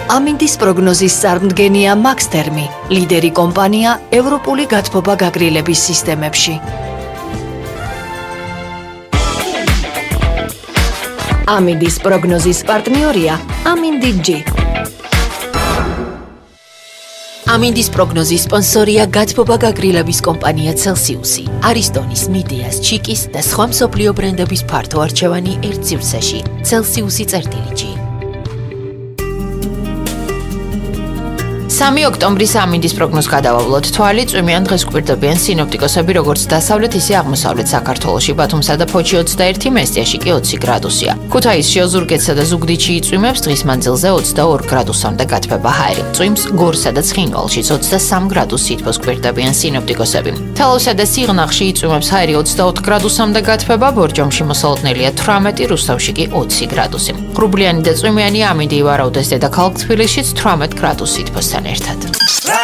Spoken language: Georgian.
ამინდის პროგნოზის წარმდგენია მაქსთერმი, ლიდერი კომპანია ევროპული გათბობა გაგრილების სისტემებში. ამინდის პროგნოზის პარტნიორია ამინდი-G. ამინდის პროგნოზის სპონსორია გათბობა გაგრილების კომპანია Celsius-ი, არისტონის, მიდეას, ჩიკის და სხვა მსოფლიო ბრენდების ფართო არჩევანი ერთ სივრცეში. Celsius-G. 3 ოქტომბრის ამინდის პროგნოზს გადავავლოთ. თვალი წვიმიან დღეს გვერდებიან სინოპტიკოსები როგორც დასავლეთ, ისე აღმოსავლეთ საქართველოში, ბათუმსა და ფოჩი 21, მესტიაში კი 20 გრადუსია. ქუთაისში, ოზურგეთსა და ზუგდიდში იწვიმებს, დღის მანძილზე 22 გრადუსამდე გათბება ჰაერი. წვიმს გორსა და ცხინვალშიც 23 გრადუს სითბოს გვერდებიან სინოპტიკოსები. თელავსა და სიღნაღში იწვიმებს ჰაერი 24 გრადუსამდე გათბება, ბორჯომში მოსალოდნელია 18, რუსთავში კი 20 გრადუსი. ღრუბლიანი და წვიმიანი ამინდი ივარაუდეს დედაქალაქ თბილისშიც 18 გრადუს სითბოსთან ერთად.